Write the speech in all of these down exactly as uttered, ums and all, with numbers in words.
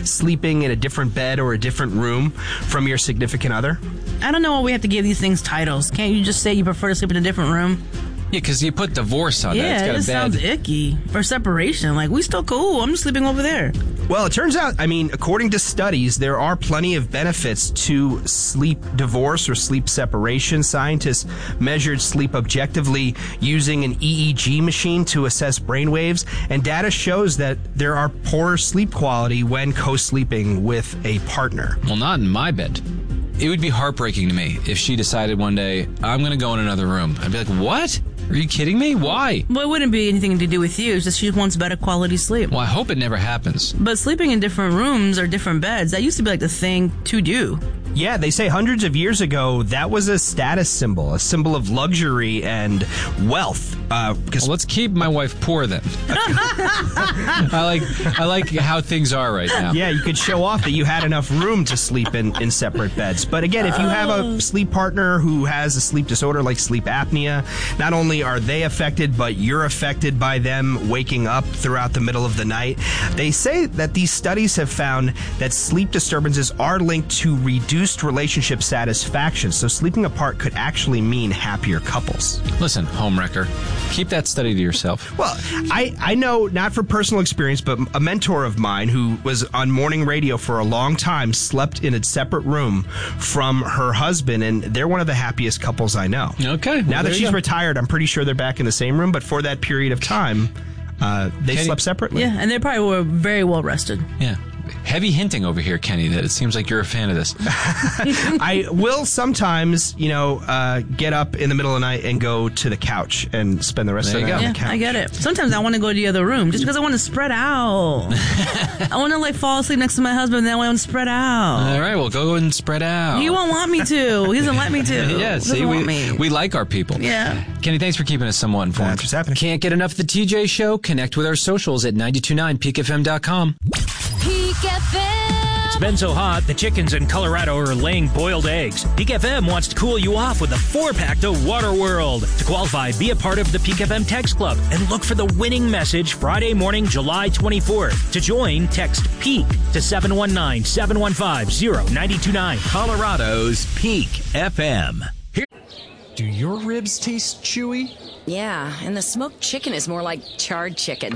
sleeping in a different bed or a different room from your significant other? I don't know why we have to give these things titles. Can't you just say you prefer to sleep in a different room? Yeah, because you put divorce on yeah, it. It's got it a just bad... sounds icky. Or separation. Like, we still cool. I'm just sleeping over there. Well, it turns out, I mean, according to studies, there are plenty of benefits to sleep divorce or sleep separation. Scientists measured sleep objectively using an E E G machine to assess brainwaves, and data shows that there are poorer sleep quality when co-sleeping with a partner. Well, not in my bed. It would be heartbreaking to me if she decided one day, I'm going to go in another room. I'd be like, what? Are you kidding me? Why? Well, it wouldn't be anything to do with you. It's just she wants better quality sleep. Well, I hope it never happens. But sleeping in different rooms or different beds, that used to be like the thing to do. Yeah, they say hundreds of years ago, that was a status symbol, a symbol of luxury and wealth. Uh, well, let's keep my wife poor then. I like I like how things are right now. Yeah, you could show off that you had enough room to sleep in, in separate beds. But again, if you have a sleep partner who has a sleep disorder like sleep apnea, not only are they affected, but you're affected by them waking up throughout the middle of the night. They say that these studies have found that sleep disturbances are linked to reduced relationship satisfaction, so sleeping apart could actually mean happier couples. Listen, homewrecker, keep that study to yourself. Well, I, I know, not for personal experience, but a mentor of mine who was on morning radio for a long time slept in a separate room from her husband, and they're one of the happiest couples I know. Okay. Well, now that she's go. retired, I'm pretty sure they're back in the same room, but for that period of time, uh, they Kenny, slept separately. Yeah, and they probably were very well rested. Yeah. Heavy hinting over here, Kenny, that it seems like you're a fan of this. I will sometimes, you know, uh, get up in the middle of the night and go to the couch and spend the rest There of the you night go. on the Yeah, couch. I get it. Sometimes I want to go to the other room just because I want to spread out. I want to like fall asleep next to my husband and then I want to spread out. All right, well, go and spread out. He won't want me to. He doesn't let me to. Yeah, He see, doesn't we, want me. we like our people. Yeah. Kenny, thanks for keeping us somewhat informed. That's what's happening. Can't get enough of the T J Show? Connect with our socials at nine two nine peak f m dot com. Peak F M. It's been so hot, the chickens in Colorado are laying boiled eggs. Peak F M wants to cool you off with a four-pack to Waterworld. To qualify, be a part of the Peak F M Text Club and look for the winning message Friday morning, July twenty-fourth. To join, text PEAK to seven one nine, seven one five, zero nine two nine. Colorado's Peak F M. Here. Do your ribs taste chewy? Yeah, and the smoked chicken is more like charred chicken.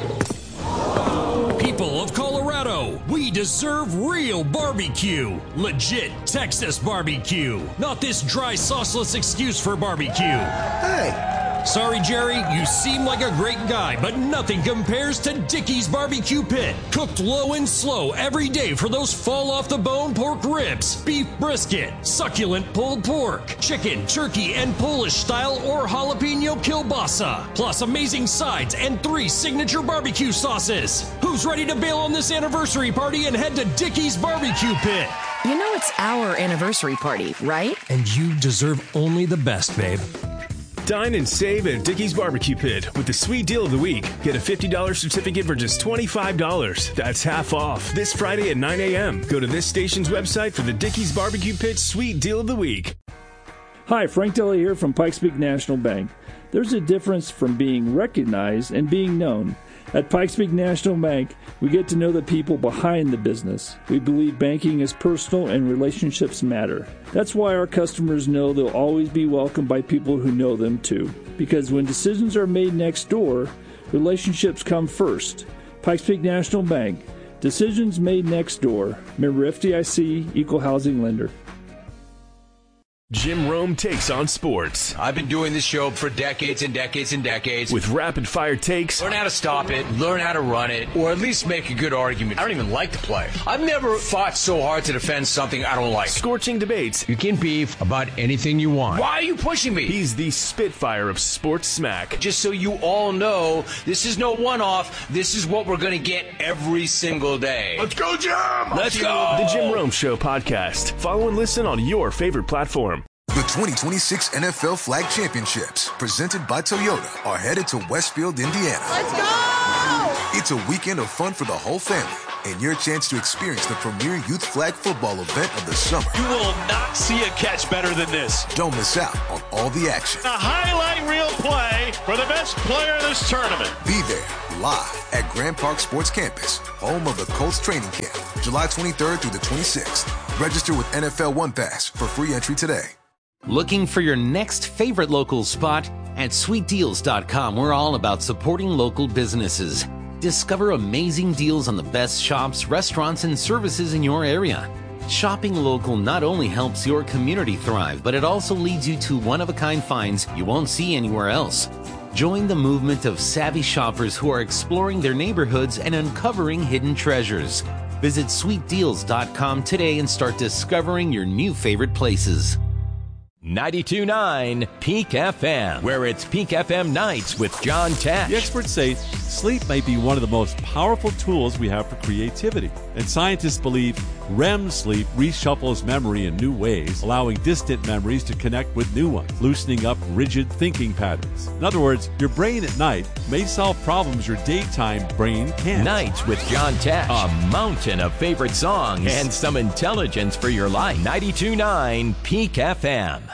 People of Colorado, we deserve real barbecue. Legit Texas barbecue. Not this dry, sauceless excuse for barbecue. Hey. Sorry, Jerry, you seem like a great guy, but nothing compares to Dickey's Barbecue Pit. Cooked low and slow every day for those fall-off-the-bone pork ribs, beef brisket, succulent pulled pork, chicken, turkey, and Polish-style or jalapeno kielbasa, plus amazing sides and three signature barbecue sauces. Who's ready to bail on this anniversary party and head to Dickey's Barbecue Pit? You know it's our anniversary party, right? And you deserve only the best, babe. Dine and save at Dickey's Barbecue Pit with the sweet deal of the week. Get a fifty dollars certificate for just twenty-five dollars. That's half off. This Friday at nine a.m. Go to this station's website for the Dickey's Barbecue Pit sweet deal of the week. Hi, Frank Deli here from Pikes Peak National Bank. There's a difference from being recognized and being known. At Pikes Peak National Bank, we get to know the people behind the business. We believe banking is personal and relationships matter. That's why our customers know they'll always be welcomed by people who know them too. Because when decisions are made next door, relationships come first. Pikes Peak National Bank. Decisions made next door. Member F D I C, Equal Housing Lender. Jim Rome takes on sports. I've been doing this show for decades and decades and decades. With rapid-fire takes. Learn how to stop it, learn how to run it, or at least make a good argument. I don't even like to play. I've never fought so hard to defend something I don't like. Scorching debates. You can beef about anything you want. Why are you pushing me? He's the Spitfire of sports smack. Just so you all know, this is no one-off. This is what we're going to get every single day. Let's go, Jim! Let's go! The Jim Rome Show podcast. Follow and listen on your favorite platform. The twenty twenty-six N F L Flag Championships, presented by Toyota, are headed to Westfield, Indiana. Let's go! It's a weekend of fun for the whole family and your chance to experience the premier youth flag football event of the summer. You will not see a catch better than this. Don't miss out on all the action. A highlight reel play for the best player in this tournament. Be there live at Grand Park Sports Campus, home of the Colts training camp. July twenty-third through the twenty-sixth. Register with N F L One Pass for free entry today. Looking for your next favorite local spot? At sweet deals dot com, we're all about supporting local businesses. Discover amazing deals on the best shops, restaurants, and services in your area. Shopping local not only helps your community thrive, but it also leads you to one-of-a-kind finds you won't see anywhere else. Join the movement of savvy shoppers who are exploring their neighborhoods and uncovering hidden treasures. Visit sweet deals dot com today and start discovering your new favorite places. ninety-two point nine Peak F M, where it's Peak F M nights with John Tesh. The experts say sleep may be one of the most powerful tools we have for creativity. And scientists believe R E M sleep reshuffles memory in new ways, allowing distant memories to connect with new ones, loosening up rigid thinking patterns. In other words, your brain at night may solve problems your daytime brain can't. Nights with John Tesh. A mountain of favorite songs and some intelligence for your life. ninety-two point nine Peak F M.